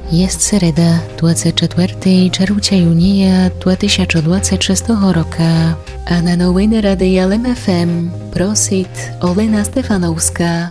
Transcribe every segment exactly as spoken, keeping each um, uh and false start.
Jest sereda, dwudziestego czwartego czerwca junia dwa tysiące dwudziestego szóstego roku, a na nowiny Radia L M F M prosit Olena Stefanowska.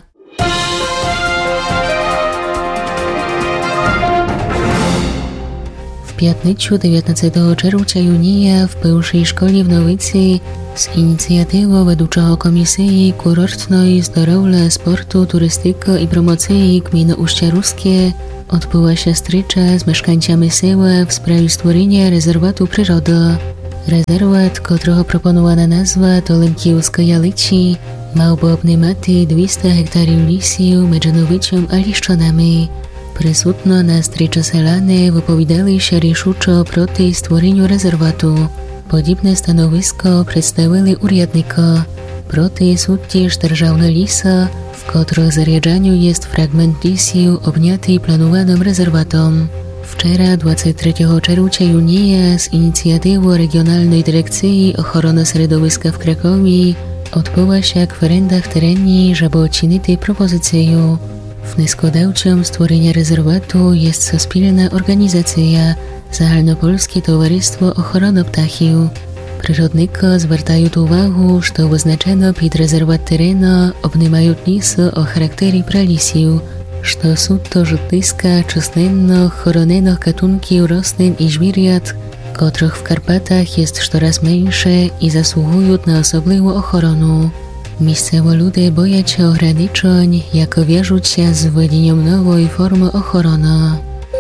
W piatniczu dziewiętnastego czerwca junia w pierwszej szkole w Nowicy z inicjatywą wedłuczego Komisji Kurortnej Zdrowia, Sportu, Turystyki i Promocji Gminy Uście Ruskie odbyła się strycza z mieszkańcami sela w sprawie stworzenia rezerwatu przyrody. Rezerwat, którego proponowana nazwa to Lemkijowska Jalici, miałby obejmować dwieście hektarów lisu między Nowiciem a Liszczanami. Присутно на стрічі селяни виповідали ще рішучо проти створенню резервату. Подібне становисько представили урядника. Проти судді ж державного ліса, в котрого заряджанню є фрагмент лісів, обнятий планованим резерватом. Вчора, двадцять третього czerwca junia, z inicjatywą Regionalnej Dyrekcji Ochrony Środowiska w Krakowie odbyła się kwerenda w terenie, żeby oczynić propozycję. Wnioskodawcą stworzenia rezerwatu jest spójna organizacja Zahalnopolskie Towarzystwo Ochrony Ptachów. Przyrodnicy zwracają uwagę, że wyznaczono pod rezerwat terenu obejmują lisy o charakterze pralisiu, że są to żytniska czystnych, chronionych gatunków roślin i zwierząt, których w Karpatach jest coraz mniejsze i zasługują na osobliwą ochronę. Miejscowi ludzie boją się ograniczeń, jako wierzą się z wwedzeniem nowej formy ochrony.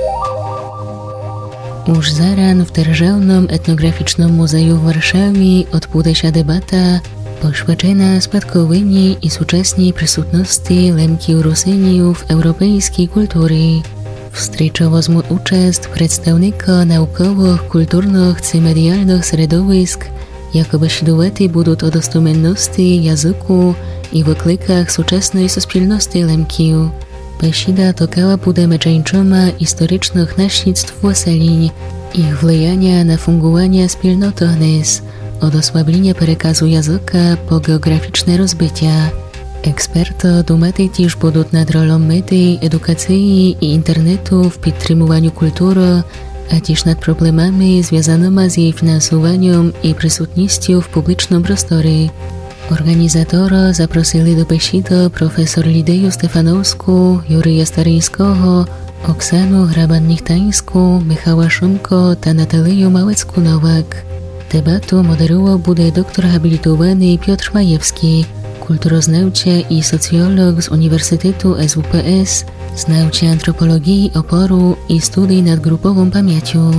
Już zaraz w Державnym Etnograficznym Muzeum w Warszawie odbyła się debata poświęcona spadkowini i współczesnej przysutności Lemkijów Rusyniów w europejskiej kulturze. W stryczu wezmą uczest przedstawnicy naukowych, kulturnych czy medialnych środowisk, jakoby śludowaty będą o dostępności języku i wyklikach współczesnej społeczności Lemkijów. Besieda tokała bude meczeńczoma historycznych naślictw wyseleń, ich wpływania na fungowanie wspólnoty gnes, od osłabienia przekazu języka po geograficzne rozbycia. Eksperti dumati też będą nad rolą mediów, edukacji i internetu w podtrzymywaniu kultury, a też nad problemami związanymi z jej finansowaniem i przysutnością w publicznym prostorze. Organizatora zaprosili do besiedy profesor Lidię Stefanowską, Jurija Staryjskiego, Oksanu Hraban-Nichtańską, Michała Szymko i Natalię Małecką-Nowak. Debatę moderował bude doktor habilitowany Piotr Majewski, kulturoznawca i socjolog z Uniwersytetu S W P S, znawca antropologii oporu i studii nad grupową pamięcią.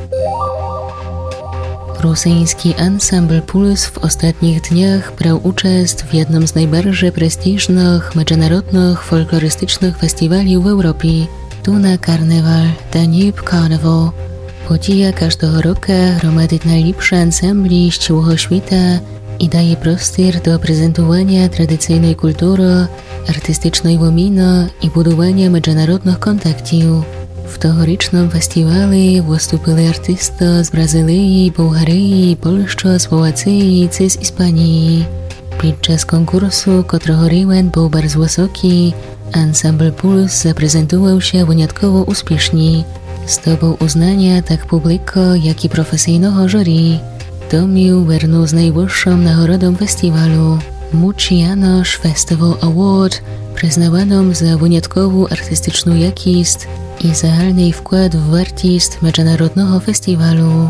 Rosyjski ansambl Puls w ostatnich dniach brał uczest w jednym z najbardziej prestiżnych międzynarodowych folklorystycznych festiwali w Europie, Tuna Carnival, Danube Carnival. Podija każdego roku gromadzi najlepsze ansambli z całego świata i daje prostor do prezentowania tradycyjnej kultury, artystycznej łaminy i budowania międzynarodowych kontaktów. W tegorocznym festiwalu wystąpili artyści z Brazylii, Bułgarii, Polski, Słowacji czy z Hiszpanii. Podczas konkursu, którego rywal był bardzo wysoki, ansambl Puls zaprezentował się wyjątkowo uspiesznie. Zdobył uznania tak publiki, jak i profesjonalnego jury. To miał wernął z najwyższą nagrodą festiwalu, Muci Janosz Festival Award, przyznawaną za wyjątkową artystyczną jakość i zahalny wkład w wartość międzynarodowego festiwalu.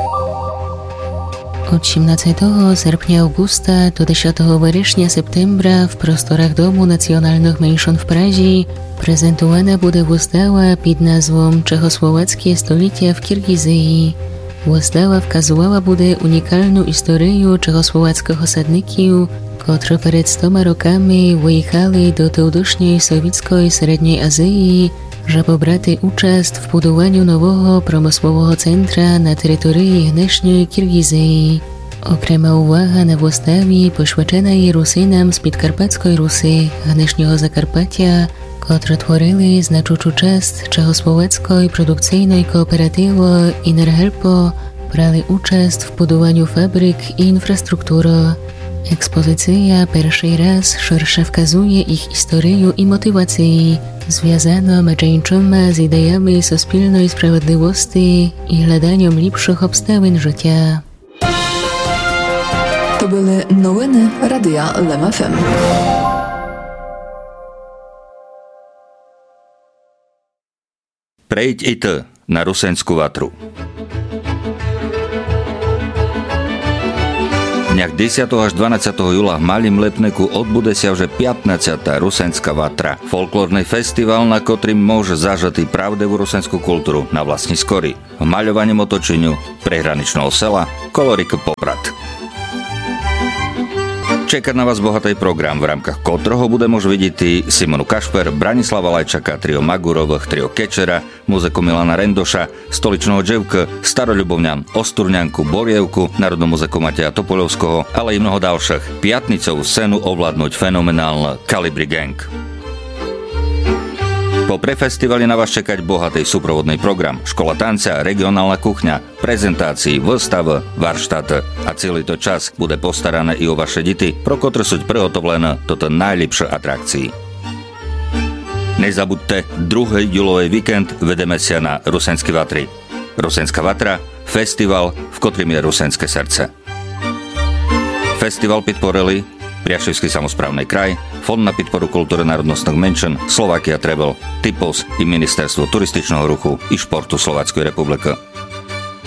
Od osiemnastego sierpnia augusta do dziesiątego września septembra w prostorach Domu Nacjonalnych Mniejszyn w Prazie prezentowana będzie wystawa pod nazwą Czechosłowackie stolicia w Kirgizji. Wystawa wskazywała będzie unikalną historię czechosłowackich osadników, którzy przed stoma rokami wyjechali do teodysznej sowieckiej Średniej Azji, żeby brać uczest w budowaniu nowego przemysłowego centra na terytorii dnešnej Kirgizji. Okrema uwaga na wystawie poświęcona jej Rusynom z Podkarpackiej Rusy, dnešního Zakarpatia, którzy tworzyli znaczącą część czechosłowackiej produkcyjnej kooperatywy Innerhelpo, brali uczest w budowaniu fabryk i infrastruktury. Ekspozycja pierwszy raz szersze wskazuje ich historię i motywację związaną meczeńczą z ideami suspilnej sprawiedliwości i hledaniem lepszych obstawień życia. To były nowiny Radia L M F M. Prejdź i ty na Rusenskú vatru. V dňach desiateho až dvanásťeho júla v Malým Lepneku odbude sa už pätnásťata Rusenská vatra. Folklórny festival, na ktorým môže zažať pravdivú rusenskú kultúru na vlastní skory. V maľovaním otočeniu prehraničného sela Kolorik Poprad. Čeká na vás bohatý program, v rámkach ktorého bude môž vidieť Simonu Kašper, Branislava Lajčaka, trio Magurových, trio Kečera, muziku Milana Rendoša, Stoličného Dževka, Staroľubovňan, Osturňanku, Borievku, Národnú muziku Mateja Topoľovského, ale i mnoho ďalších. Piatnicovú scénu ovládnuť fenomenálne Kalibri Gang. Po prefestivali na vás čekať bohatý súprovodný program, škola tanca, regionálna kuchňa, prezentácií, výstav, varštát a celý to čas bude postarané i o vaše deti, pro ktoré sú prihotovlené toto najlepšie atrakcii. Nezabudte, druhý júlový víkend vedeme sa na Rusenské vatry. Rusenská vatra, festival, v ktorým je rusenské srdce. Festival podporili Priaševský samosprávny kraj, Fond na podporu kultúry národnostných menšín, Slovakia Travel, Typos i Ministerstvo turističného ruchu i športu Slovenskej republiky.